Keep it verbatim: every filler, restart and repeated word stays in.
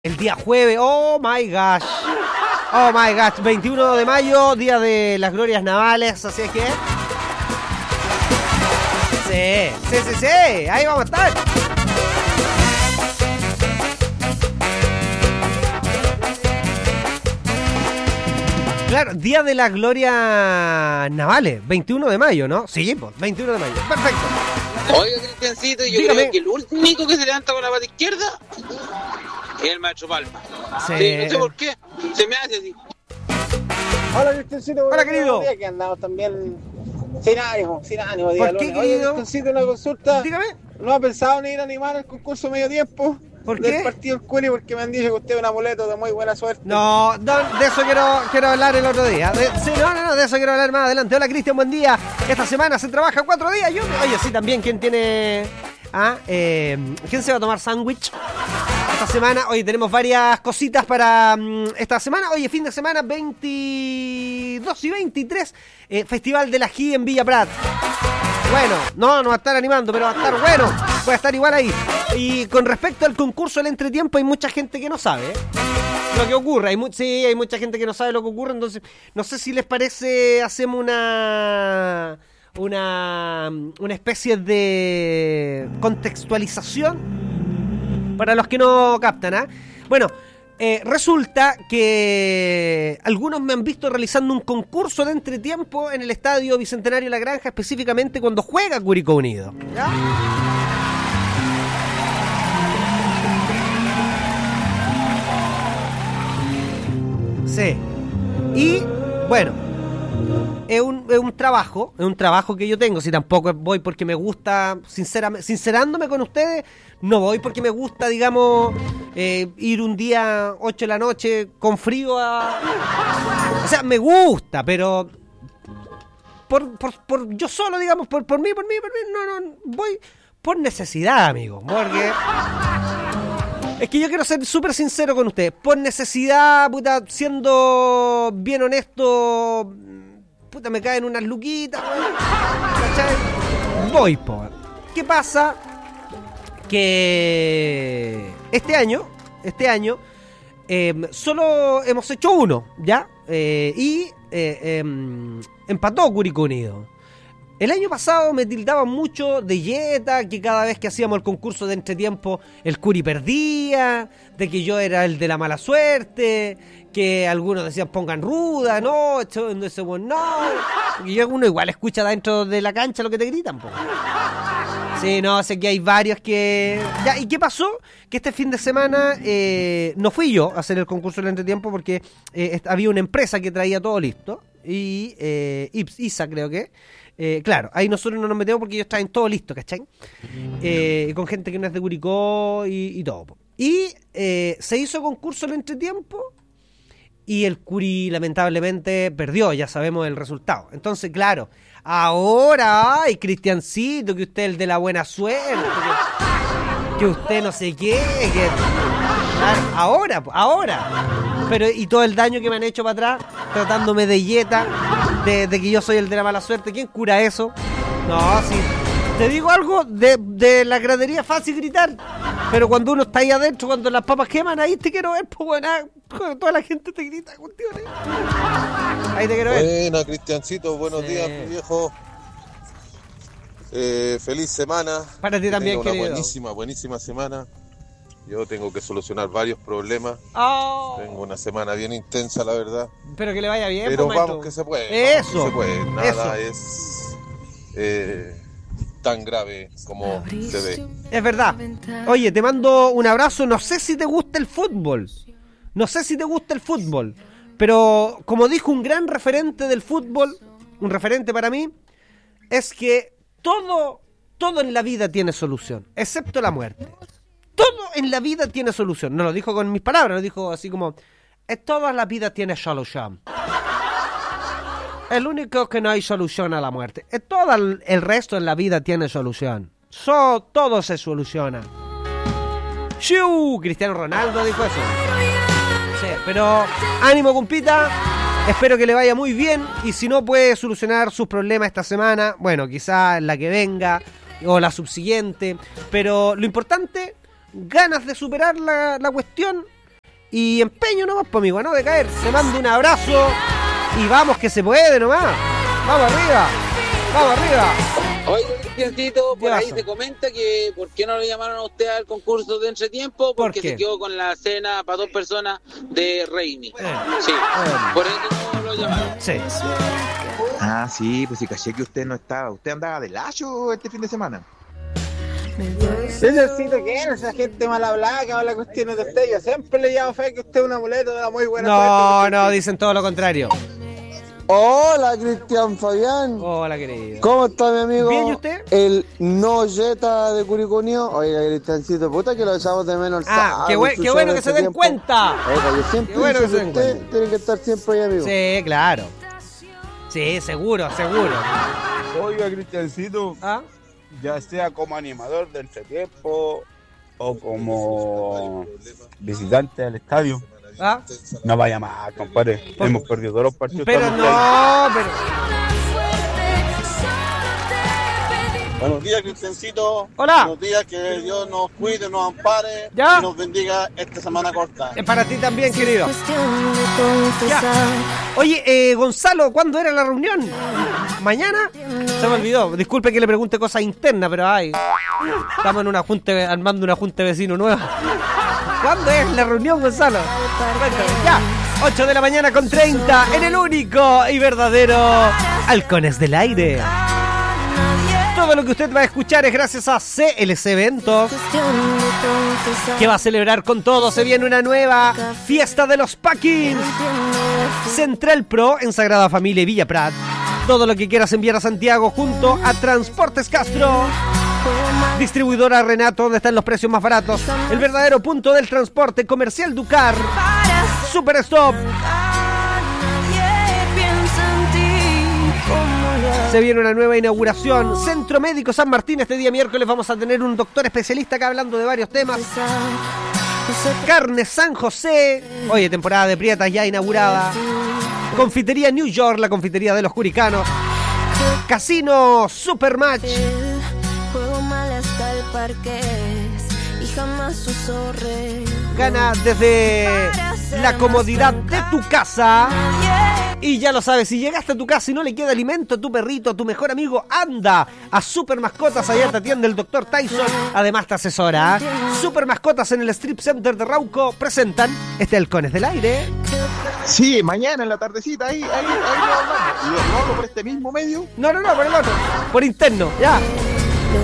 El día jueves, oh my gosh, oh my gosh, veintiuno de mayo, día de las glorias navales, así es que... Sí, sí, sí, sí, ahí vamos a estar. Claro, día de las glorias navales, veintiuno de mayo, ¿no? Sí, pues, veintiuno de mayo, perfecto. Oiga, Cristiancito, yo Dígame. creo que el único que se levanta con la pata izquierda es el maestro Palma. Sí. Sí, no sé por qué, se me hace así. Hola, Cristiancito. Hola, querido. Día que andamos también sin ánimo, sin ánimo. ¿Por qué, Oye, querido? Cristiancito, una consulta. Dígame. ¿No ha pensado en ir a animar el concurso medio tiempo? ¿Por del qué? partido del Curi, porque me han dicho que usted es un amuleto de muy buena suerte. No, no, de eso quiero, quiero hablar el otro día. De, sí, no, no, no, de eso quiero hablar más adelante. Hola, Cristian, buen día. Esta semana se trabaja cuatro días. Yo, oye, sí, también, ¿quién tiene... Ah, eh, ¿quién se va a tomar sándwich esta semana? Oye, tenemos varias cositas para um, esta semana. Oye, fin de semana veintidós y veintitrés, eh, Festival de la Ají en Villa Prat. Bueno, no, no va a estar animando, pero va a estar bueno. Voy a estar igual ahí. Y con respecto al concurso del entretiempo, hay mucha gente que no sabe, ¿eh? Lo que ocurre. Hay mu- sí, hay mucha gente que no sabe lo que ocurre. Entonces, no sé si les parece, hacemos una... Una, una especie de contextualización para los que no captan, ¿ah? ¿eh? Bueno, eh, resulta que algunos me han visto realizando un concurso de entretiempo en el Estadio Bicentenario La Granja, específicamente cuando juega Curicó Unido, ¿ya? Sí. Y, bueno... Es un, es un trabajo, es un trabajo que yo tengo. Si tampoco voy porque me gusta, sinceramente, sincerándome con ustedes, no voy porque me gusta, digamos, eh, ir un día ocho de la noche con frío a... O sea, me gusta, pero por, por, por yo solo, digamos, por, por mí, por mí, por mí, no, no, voy por necesidad, amigo, porque... Es que yo quiero ser súper sincero con ustedes. Por necesidad, puta, siendo bien honesto... Puta, me caen unas luquitas, ¿cachai? Voy, po. ¿Qué pasa? Que este año, este año, eh, solo hemos hecho uno, ¿ya? Eh, y eh, eh, empató Curicó Unido. El año pasado me tildaban mucho de yeta, que cada vez que hacíamos el concurso de entretiempo el Curi perdía, de que yo era el de la mala suerte, que algunos decían pongan ruda, no, esto no, ese buen no. Y uno igual escucha dentro de la cancha lo que te gritan, po. Sí, no, sé que hay varios que... Ya, ¿y qué pasó? Que este fin de semana eh, no fui yo a hacer el concurso del entretiempo porque eh, había una empresa que traía todo listo. Y eh, I S A creo que... Eh, claro, ahí nosotros no nos metemos porque ellos traen todo listo, ¿cachai? Eh, con gente que no es de Curicó y, y todo. Y eh, se hizo concurso el entretiempo y el Curi lamentablemente perdió, ya sabemos el resultado. Entonces, claro, ahora, ay, Cristiancito, que usted es el de la buena suerte, que, que usted no sé qué, que... Claro, ahora, ahora. Pero y todo el daño que me han hecho para atrás, tratándome de yeta, de, de que yo soy el de la mala suerte. ¿Quién cura eso? No, sí. Te digo algo, de, de la gradería es fácil gritar, pero cuando uno está ahí adentro, cuando las papas queman, ahí te quiero ver, pues bueno, cuando toda la gente te grita contigo, ¿eh? Ahí te quiero ver. Buena, Cristiancito, buenos Sí. días, viejo. Eh, feliz semana. Para ti Que también, tenga una querido. buenísima, buenísima semana. Yo tengo que solucionar varios problemas. Oh, Tengo una semana bien intensa, la verdad. pero que le vaya bien, Pero pues, vamos maestro. que se puede. Eso, vamos que se puede. Nada eso. es eh, tan grave como se ve. Es verdad. Oye, te mando un abrazo. No sé si te gusta el fútbol. No sé si te gusta el fútbol. Pero como dijo un gran referente del fútbol, un referente para mí, es que todo, todo en la vida tiene solución, excepto la muerte. Todo en la vida tiene solución. No lo dijo con mis palabras, lo dijo así como, en toda la vida tiene solución. El único que no hay solución a la muerte. En todo el, el resto en la vida tiene solución. So, todo se soluciona. ¡Shiu! Cristiano Ronaldo dijo eso. Sí, pero ánimo, compita. Espero que le vaya muy bien. Y si no puede solucionar sus problemas esta semana, bueno, quizá la que venga o la subsiguiente. Pero lo importante, ganas de superar la, la cuestión, y empeño nomás, pues, amigo, no de caer. Se manda un abrazo y vamos que se puede nomás. Vamos arriba, vamos arriba. Oye, Cristiancito, por ¿Qué ahí pasó? se comenta que ¿por qué no le llamaron a usted al concurso de entretiempo? ¿Por Porque qué? se quedó con la cena para dos personas de Reini. Eh. Sí, Eh. por eso no lo llamaron. Sí. Ah, sí, pues sí, caché que usted no estaba. Usted andaba de lacho este fin de semana. Yo necesito que no esa gente mal hablada que habla cuestiones de usted. Yo siempre le llamo fe que usted es un amuleto de la muy buena No, suerte. no, dicen todo lo contrario. Hola, Cristian Fabián. Hola, querido. ¿Cómo está, mi amigo? Bien, ¿y usted? El no yeta de Curicunio. Oiga, Cristiancito, puta que lo echamos de menos. el Ah, sábado, qué, buen- su qué show bueno en que se este den tiempo. cuenta. Oiga, yo siempre Qué bueno he que dicho se que den usted cuenta. tiene que estar siempre ahí, amigo. Sí, claro. Sí, seguro, seguro. Oiga, Cristiancito, ¿Ah? ya sea como animador de entretiempo o como visitante al estadio, ¿Ah? no vaya más, compadre. Por- Hemos perdido todos los partidos. Pero estamos ahí. no, pero... Buenos días, Cristiancito. Hola. Buenos días, que Dios nos cuide, nos ampare Ya. y nos bendiga esta semana corta. Es para ti también, querido. Ya. Oye, eh, Gonzalo, ¿cuándo era la reunión? ¿Mañana? Se me olvidó. Disculpe que le pregunte cosas internas, pero ay. Estamos en una junta, armando una junta de vecinos nueva. ¿Cuándo es la reunión, Gonzalo? Cuéntame, ya. ocho de la mañana con treinta en el único y verdadero Halcones del Aire. Todo lo que usted va a escuchar es gracias a C L C Eventos, que va a celebrar con todo. Se viene una nueva fiesta de los packings. Central Pro en Sagrada Familia y Villa Prat. Todo lo que quieras enviar a Santiago junto a Transportes Castro. Distribuidora Renato, donde están los precios más baratos. El verdadero punto del transporte comercial Ducar. Super Stop. Se viene una nueva inauguración. Centro Médico San Martín. Este día miércoles vamos a tener un doctor especialista acá hablando de varios temas. Carne San José. Oye, temporada de prietas ya inaugurada. Confitería New York, la confitería de los curicanos. Casino Supermatch. Gana desde la comodidad de tu casa. Y ya lo sabes, si llegaste a tu casa y no le queda alimento a tu perrito, a tu mejor amigo, anda a Super Mascotas, allá te atiende el doctor Tyson, además te asesora. Super Mascotas en el Strip Center de Rauco presentan este Halcones del Aire. Sí, mañana en la tardecita, ahí, ahí, ahí lo hablamos. Y lo hablo por este mismo medio. No, no, no, por el otro, por interno, ya.